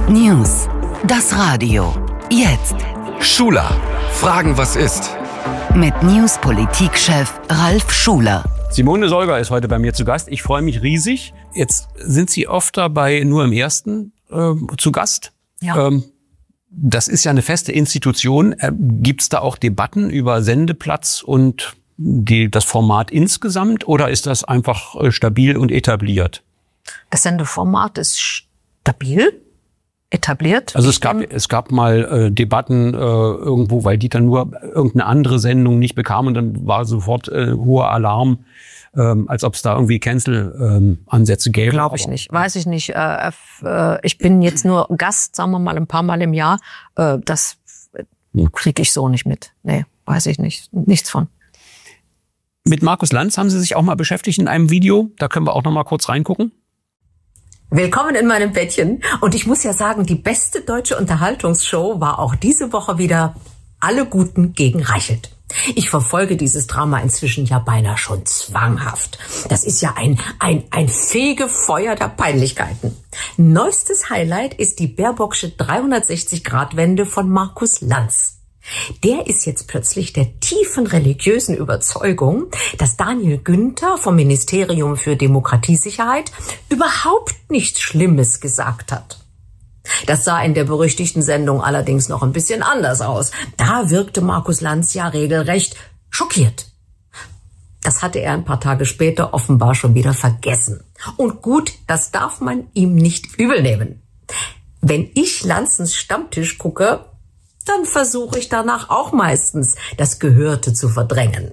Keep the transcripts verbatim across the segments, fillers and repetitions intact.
News. Das Radio. Jetzt. Schuler. Fragen, was ist? Mit News-Politik-Chef Ralf Schuler. Simone Solger ist heute bei mir zu Gast. Ich freue mich riesig. Jetzt sind Sie oft dabei nur im Ersten äh, zu Gast. Ja. Ähm, das ist ja eine feste Institution. Äh, Gibt es da auch Debatten über Sendeplatz und die, das Format insgesamt? Oder ist das einfach äh, stabil und etabliert? Das Sendeformat ist stabil, etabliert. Also es gab es gab mal äh, Debatten äh, irgendwo, weil Dieter Nuhr irgendeine andere Sendung nicht bekam und dann war sofort äh, hoher Alarm, ähm, als ob es da irgendwie Cancel-Ansätze ähm, gäbe. Glaube ich nicht, weiß ich nicht. Äh, äh, ich bin jetzt nur Gast, sagen wir mal, ein paar Mal im Jahr. Äh, das kriege ich so nicht mit. Nee, weiß ich nicht. Nichts von. Mit Markus Lanz haben Sie sich auch mal beschäftigt in einem Video. Da können wir auch noch mal kurz reingucken. Willkommen in meinem Bettchen. Und ich muss ja sagen, die beste deutsche Unterhaltungsshow war auch diese Woche wieder Alle Guten gegen Reichelt. Ich verfolge dieses Drama inzwischen ja beinahe schon zwanghaft. Das ist ja ein, ein, ein Fegefeuer der Peinlichkeiten. Neuestes Highlight ist die Baerbocksche dreihundertsechzig-Grad-Wende von Markus Lanz. Der ist jetzt plötzlich der tiefen religiösen Überzeugung, dass Daniel Günther vom Ministerium für Demokratiesicherheit überhaupt nichts Schlimmes gesagt hat. Das sah in der berüchtigten Sendung allerdings noch ein bisschen anders aus. Da wirkte Markus Lanz ja regelrecht schockiert. Das hatte er ein paar Tage später offenbar schon wieder vergessen. Und gut, das darf man ihm nicht übelnehmen. Wenn ich Lanzens Stammtisch gucke, dann versuche ich danach auch meistens, das Gehörte zu verdrängen.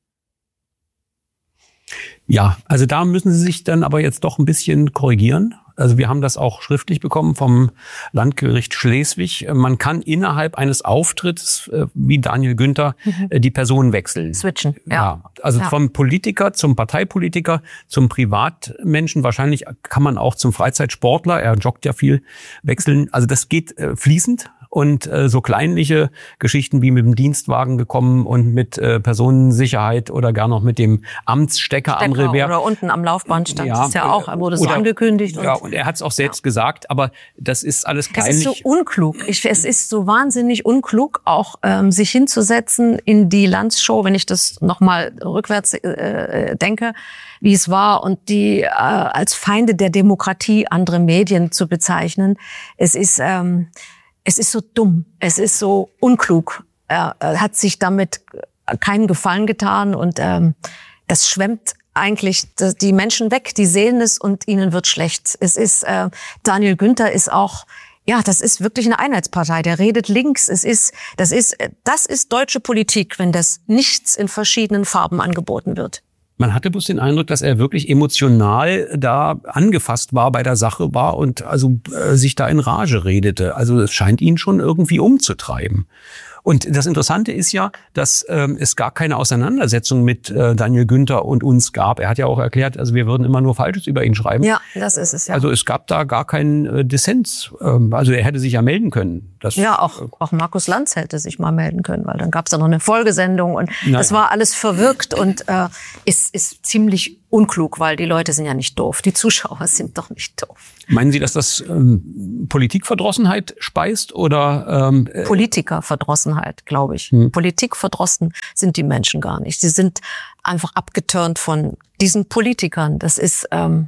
Ja, also da müssen Sie sich dann aber jetzt doch ein bisschen korrigieren. Also wir haben das auch schriftlich bekommen vom Landgericht Schleswig. Man kann innerhalb eines Auftritts, wie Daniel Günther, mhm. die Person wechseln. Switchen, ja. ja also ja. Vom Politiker zum Parteipolitiker, zum Privatmenschen. Wahrscheinlich kann man auch zum Freizeitsportler, er joggt ja viel, wechseln. Also das geht äh, fließend. Und äh, so kleinliche Geschichten wie mit dem Dienstwagen gekommen und mit äh, Personensicherheit oder gar noch mit dem Amtsstecker Stecker am Revers. Oder unten am Laufband stand ja, es ja auch, wurde so oder, angekündigt. Ja, und, und er hat es auch selbst ja. gesagt, aber das ist alles kleinlich. Es ist so unklug. Ich, es ist so wahnsinnig unklug, auch ähm, sich hinzusetzen in die Lanz-Show, wenn ich das nochmal rückwärts äh, denke, wie es war, und die äh, als Feinde der Demokratie andere Medien zu bezeichnen. Es ist... Ähm, Es ist so dumm, es ist so unklug. Er, er hat sich damit keinen Gefallen getan und ähm, das schwemmt eigentlich die Menschen weg. Die sehen es und ihnen wird schlecht. Es ist äh, Daniel Günther ist auch, ja, das ist wirklich eine Einheitspartei. Der redet links. Es ist, das ist, das ist deutsche Politik, wenn das nichts in verschiedenen Farben angeboten wird. Man hatte bloß den Eindruck, dass er wirklich emotional da angefasst war, bei der Sache war und also äh, sich da in Rage redete. Also es scheint ihn schon irgendwie umzutreiben. Und das Interessante ist ja, dass ähm, es gar keine Auseinandersetzung mit äh, Daniel Günther und uns gab. Er hat ja auch erklärt, also wir würden immer nur Falsches über ihn schreiben. Ja, das ist es, ja. Also es gab da gar keinen äh, Dissens. Ähm, also er hätte sich ja melden können. Das, ja, auch, auch Markus Lanz hätte sich mal melden können, weil dann gab es da noch eine Folgesendung und Nein. das war alles verwirkt und äh, ist, ist ziemlich unklug, weil die Leute sind ja nicht doof. Die Zuschauer sind doch nicht doof. Meinen Sie, dass das ähm, Politikverdrossenheit speist oder ähm, äh Politikerverdrossenheit, glaube ich. Hm. Politikverdrossen sind die Menschen gar nicht. Sie sind einfach abgeturnt von diesen Politikern. Das ist ähm,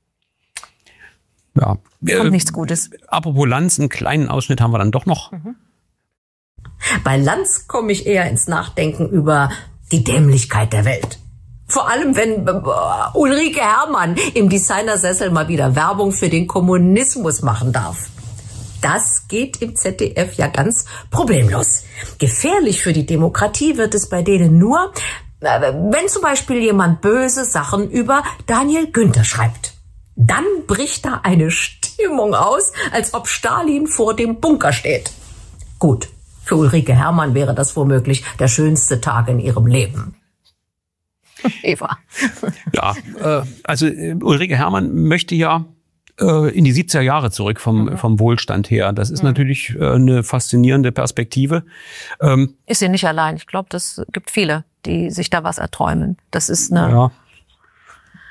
ja kommt äh, nichts Gutes. Apropos Lanz, einen kleinen Ausschnitt haben wir dann doch noch. Mhm. Bei Lanz komme ich eher ins Nachdenken über die Dämlichkeit der Welt. Vor allem, wenn äh, Ulrike Herrmann im Designersessel mal wieder Werbung für den Kommunismus machen darf. Das geht im Z D F ja ganz problemlos. Gefährlich für die Demokratie wird es bei denen nur, äh, wenn zum Beispiel jemand böse Sachen über Daniel Günther schreibt. Dann bricht da eine Stimmung aus, als ob Stalin vor dem Bunker steht. Gut, für Ulrike Herrmann wäre das womöglich der schönste Tag in ihrem Leben. Eva. Ja, äh, also äh, Ulrike Herrmann möchte ja äh, in die siebziger Jahre zurück vom, mhm. vom Wohlstand her. Das ist mhm. natürlich äh, eine faszinierende Perspektive. Ähm, ist sie nicht allein. Ich glaube, das gibt viele, die sich da was erträumen. Das ist eine... Ja.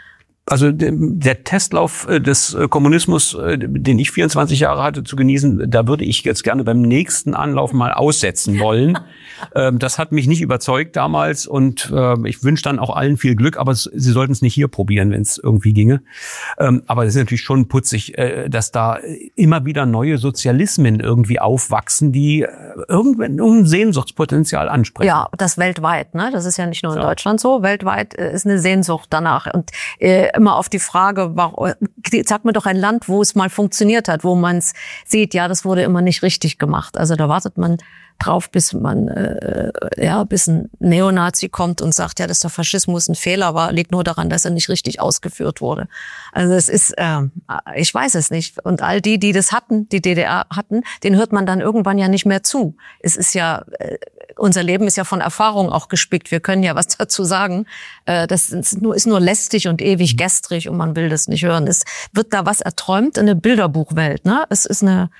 Also der Testlauf des Kommunismus, den ich vierundzwanzig Jahre hatte zu genießen, da würde ich jetzt gerne beim nächsten Anlauf mal aussetzen wollen. Das hat mich nicht überzeugt damals und ich wünsche dann auch allen viel Glück, aber sie sollten es nicht hier probieren, wenn es irgendwie ginge. Aber es ist natürlich schon putzig, dass da immer wieder neue Sozialismen irgendwie aufwachsen, die irgendwann ein Sehnsuchtspotenzial ansprechen. Ja, das weltweit, ne? Das ist ja nicht nur in ja. Deutschland so. Weltweit ist eine Sehnsucht danach. Und äh, immer auf die Frage, warum, sag mir doch ein Land, wo es mal funktioniert hat, wo man es sieht, ja, das wurde immer nicht richtig gemacht. Also da wartet man drauf, bis man äh, ja, bis ein Neonazi kommt und sagt, ja, dass der Faschismus ein Fehler war, liegt nur daran, dass er nicht richtig ausgeführt wurde. Also es ist, äh, ich weiß es nicht. Und all die, die das hatten, die D D R hatten, denen hört man dann irgendwann ja nicht mehr zu. Es ist ja, äh, unser Leben ist ja von Erfahrung auch gespickt. Wir können ja was dazu sagen. Äh, das ist nur, ist nur lästig und ewig gestrig und man will das nicht hören. Es wird da was erträumt, eine Bilderbuchwelt, ne? Es ist eine,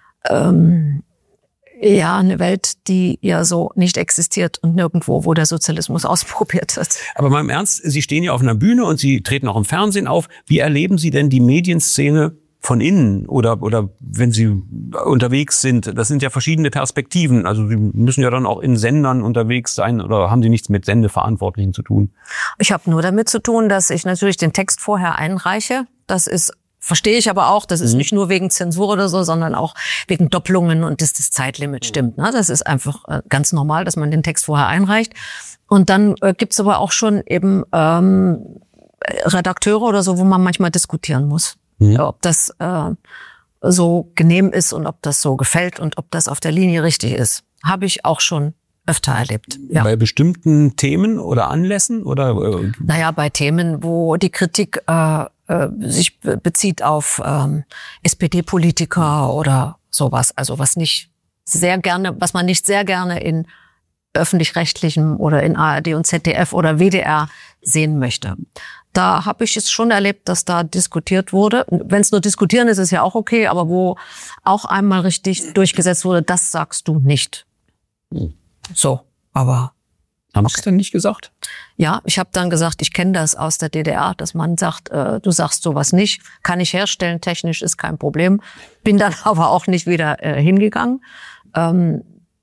ähm, ja, eine Welt, die ja so nicht existiert und nirgendwo, wo der Sozialismus ausprobiert wird. Aber mal im Ernst, Sie stehen ja auf einer Bühne und Sie treten auch im Fernsehen auf. Wie erleben Sie denn die Medienszene von innen oder oder wenn Sie unterwegs sind? Das sind ja verschiedene Perspektiven. Also Sie müssen ja dann auch in Sendern unterwegs sein oder haben Sie nichts mit Sendeverantwortlichen zu tun? Ich habe nur damit zu tun, dass ich natürlich den Text vorher einreiche. Das ist Verstehe ich aber auch, das ist nicht nur wegen Zensur oder so, sondern auch wegen Doppelungen und dass das Zeitlimit stimmt. Ne? Das ist einfach äh, ganz normal, dass man den Text vorher einreicht. Und dann äh, gibt's aber auch schon eben ähm, Redakteure oder so, wo man manchmal diskutieren muss, mhm. ob das äh, so genehm ist und ob das so gefällt und ob das auf der Linie richtig ist. Habe ich auch schon öfter erlebt. Ja. Bei bestimmten Themen oder Anlässen? Oder? Äh naja, bei Themen, wo die Kritik äh, sich bezieht auf ähm, S P D-Politiker oder sowas, also was nicht sehr gerne, was man nicht sehr gerne in öffentlich-rechtlichem oder in A R D und Z D F oder W D R sehen möchte. Da habe ich es schon erlebt, dass da diskutiert wurde. Wenn es nur diskutieren ist, ist ja auch okay, aber wo auch einmal richtig durchgesetzt wurde, das sagst du nicht. Hm. So, aber haben okay. Sie es denn nicht gesagt? Ja, ich habe dann gesagt, ich kenne das aus der D D R, dass man sagt, äh, du sagst sowas nicht, kann ich herstellen, technisch ist kein Problem. Bin dann aber auch nicht wieder äh, hingegangen. Ähm,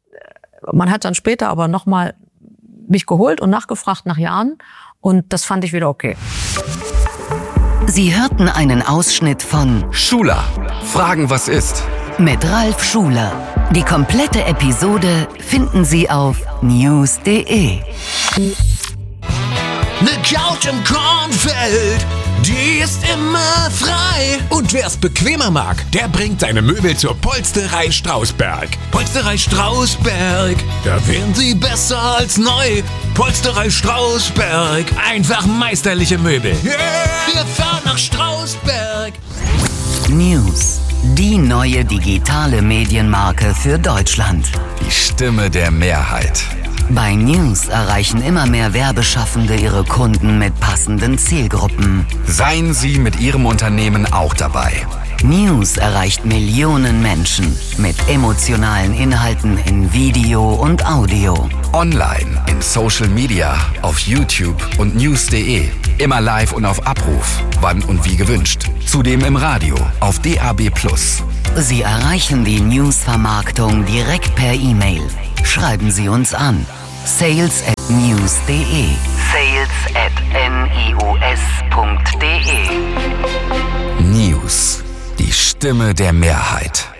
man hat dann später aber nochmal mich geholt und nachgefragt nach Jahren und das fand ich wieder okay. Sie hörten einen Ausschnitt von Schula. Fragen, was ist? Mit Ralf Schuler. Die komplette Episode finden Sie auf news punkt de. Ne Couch im Kornfeld, die ist immer frei. Und wer's bequemer mag, der bringt seine Möbel zur Polsterei Strausberg. Polsterei Strausberg, da wären sie besser als neu. Polsterei Strausberg, einfach meisterliche Möbel. Yeah, wir fahren nach Strausberg. News, die neue digitale Medienmarke für Deutschland. Die Stimme der Mehrheit. Bei News erreichen immer mehr Werbeschaffende ihre Kunden mit passenden Zielgruppen. Seien Sie mit Ihrem Unternehmen auch dabei. News erreicht Millionen Menschen mit emotionalen Inhalten in Video und Audio. Online, in Social Media, auf YouTube und news punkt de. Immer live und auf Abruf, wann und wie gewünscht. Zudem im Radio, auf D A B plus. Sie erreichen die News-Vermarktung direkt per E-Mail. Schreiben Sie uns an. sales at news punkt de. sales at news punkt de. News, die Stimme der Mehrheit.